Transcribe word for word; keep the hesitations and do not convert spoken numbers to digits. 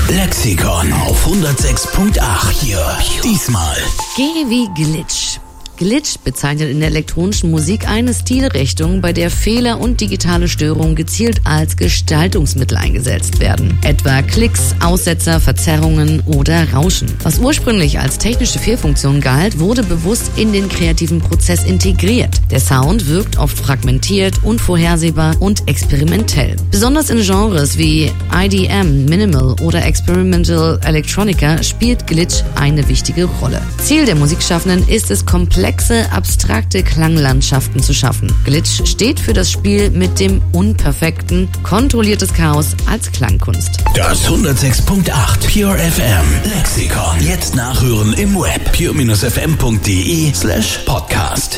Lexikon auf hundertsechs Komma acht. Pure. Diesmal G wie Glitch. Glitch bezeichnet in der elektronischen Musik eine Stilrichtung, bei der Fehler und digitale Störungen gezielt als Gestaltungsmittel eingesetzt werden. Etwa Klicks, Aussetzer, Verzerrungen oder Rauschen. Was ursprünglich als technische Fehlfunktion galt, wurde bewusst in den kreativen Prozess integriert. Der Sound wirkt oft fragmentiert, unvorhersehbar und experimentell. Besonders in Genres wie I D M, Minimal oder Experimental Electronica spielt Glitch eine wichtige Rolle. Ziel der Musikschaffenden ist es, komplett komplexe, abstrakte Klanglandschaften zu schaffen. Glitch steht für das Spiel mit dem Unperfekten, kontrolliertes Chaos als Klangkunst. Das hundertsechs Komma acht Pure F M Lexikon. Jetzt nachhören im Web pure Bindestrich f m punkt d e slash podcast.